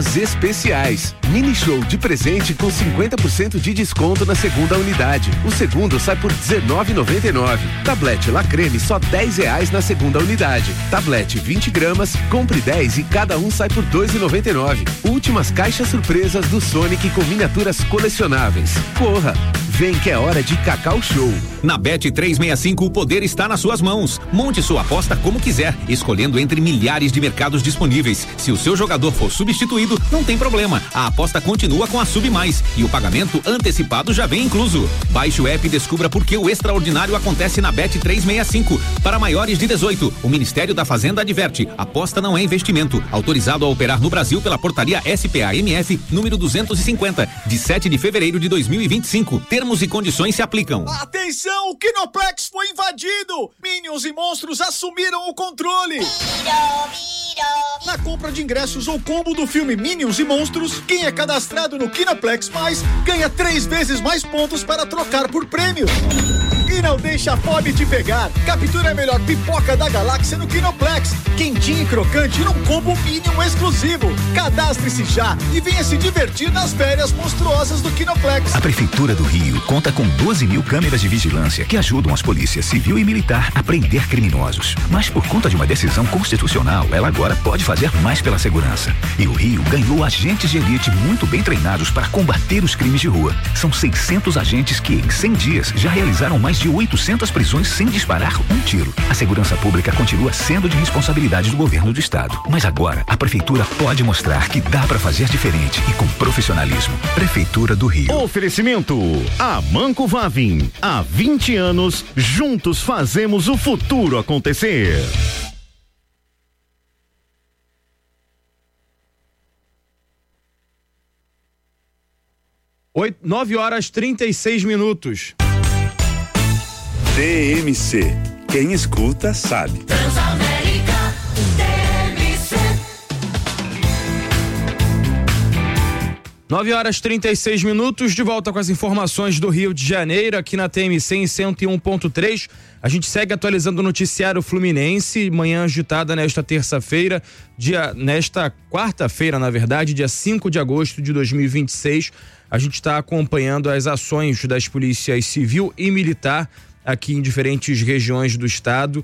Especiais. Mini show de presente com 50% de desconto na segunda unidade. O segundo sai por R$19,99. Tablete La Creme só R$10 na segunda unidade. Tablete 20 gramas, compre 10 e cada um sai por R$2,99. Últimas caixas surpresas do Sonic com miniaturas colecionáveis. Corra! Vem que é hora de Cacau Show. Na Bet365 o poder está nas suas mãos. Monte sua aposta como quiser, escolhendo entre milhares de mercados disponíveis. Se o seu jogador for substituído, não tem problema. A aposta continua com a Sub Mais e o pagamento antecipado já vem incluso. Baixe o app e descubra por que o extraordinário acontece na Bet365. Para maiores de 18, o Ministério da Fazenda adverte: aposta não é investimento. Autorizado a operar no Brasil pela portaria SPA-MF número 250, de 7 de fevereiro de 2025. Termos e condições se aplicam. Atenção, o Kinoplex foi invadido! Minions e monstros assumiram o controle! Na compra de ingressos ou combo do filme Minions e Monstros, quem é cadastrado no Kinoplex Mais ganha 3 vezes mais pontos para trocar por prêmio. E não deixa a fome te pegar. Captura a melhor pipoca da galáxia no Kinoplex. Quentinha e crocante num combo Minion exclusivo. Cadastre-se já e venha se divertir nas férias monstruosas do Kinoplex. A Prefeitura do Rio conta com 12.000 câmeras de vigilância que ajudam as polícias civil e militar a prender criminosos. Mas por conta de uma decisão constitucional, ela agora pode fazer mais pela segurança. E o Rio ganhou agentes de elite muito bem treinados para combater os crimes de rua. São 600 agentes que em 100 dias já realizaram mais de 800 prisões sem disparar um tiro. A segurança pública continua sendo de responsabilidade do governo do estado. Mas agora a prefeitura pode mostrar que dá para fazer diferente e com profissionalismo. Prefeitura do Rio. Oferecimento Amanco Vavin. Há 20 anos, juntos fazemos o futuro acontecer. 9h36. TMC. Quem escuta sabe. Transamérica, TMC. 9h36, de volta com as informações do Rio de Janeiro, aqui na TMC em 101.3. A gente segue atualizando o noticiário fluminense, manhã agitada nesta terça-feira, nesta quarta-feira, na verdade, dia 5 de agosto de 2026. A gente está acompanhando as ações das polícias civil e militar aqui em diferentes regiões do estado.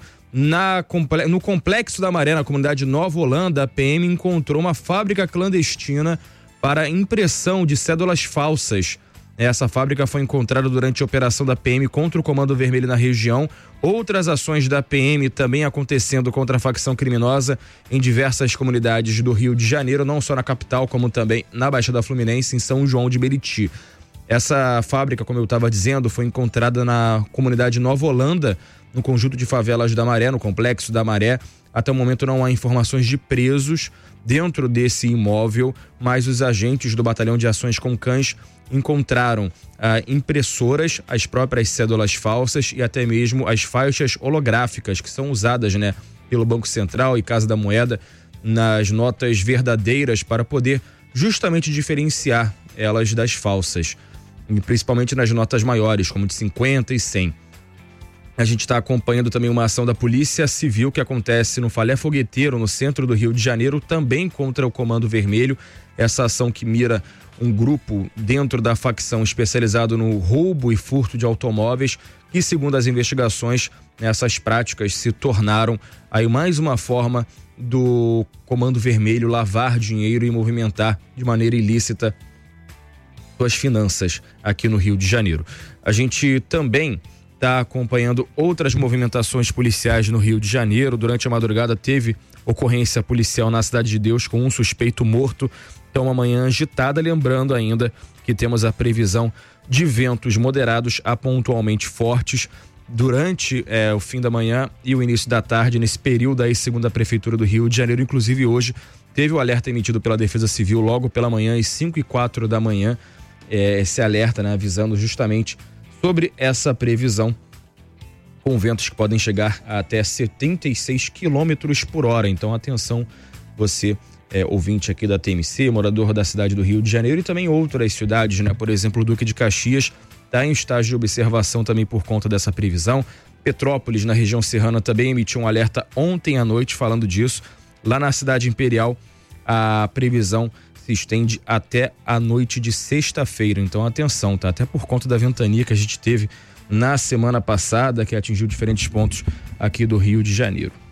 No Complexo da Maré, na comunidade Nova Holanda, a PM encontrou uma fábrica clandestina para impressão de cédulas falsas. Essa fábrica foi encontrada durante a operação da PM contra o Comando Vermelho na região. Outras ações da PM também acontecendo contra a facção criminosa em diversas comunidades do Rio de Janeiro, não só na capital, como também na Baixada Fluminense, em São João de Meriti. Essa fábrica, como eu estava dizendo, foi encontrada na comunidade Nova Holanda, no conjunto de favelas da Maré, no Complexo da Maré. Até o momento não há informações de presos dentro desse imóvel, mas os agentes do Batalhão de Ações com Cães encontraram impressoras, as próprias cédulas falsas e até mesmo as faixas holográficas que são usadas, pelo Banco Central e Casa da Moeda nas notas verdadeiras para poder justamente diferenciar elas das falsas, e principalmente nas notas maiores, como de 50 e 100. A gente está acompanhando também uma ação da Polícia Civil que acontece no Falé Fogueteiro, no centro do Rio de Janeiro, também contra o Comando Vermelho. Essa ação que mira um grupo dentro da facção especializado no roubo e furto de automóveis, que, segundo as investigações, essas práticas se tornaram aí mais uma forma do Comando Vermelho lavar dinheiro e movimentar de maneira ilícita suas finanças aqui no Rio de Janeiro. A gente também está acompanhando outras movimentações policiais no Rio de Janeiro. Durante a madrugada teve ocorrência policial na Cidade de Deus com um suspeito morto. Então, uma manhã agitada, lembrando ainda que temos a previsão de ventos moderados a pontualmente fortes durante o fim da manhã e o início da tarde, nesse período aí, segundo a Prefeitura do Rio de Janeiro. Inclusive hoje teve o alerta emitido pela Defesa Civil logo pela manhã, às 5h04 da manhã, esse alerta, avisando justamente sobre essa previsão, com ventos que podem chegar a até 76 quilômetros por hora. Então, atenção, você ouvinte aqui da TMC, morador da cidade do Rio de Janeiro e também outras cidades, por exemplo, o Duque de Caxias está em estágio de observação também por conta dessa previsão. Petrópolis, na região serrana, também emitiu um alerta ontem à noite falando disso. Lá na cidade imperial, a previsão se estende até a noite de sexta-feira. Então atenção, tá? Até por conta da ventania que a gente teve na semana passada, que atingiu diferentes pontos aqui do Rio de Janeiro.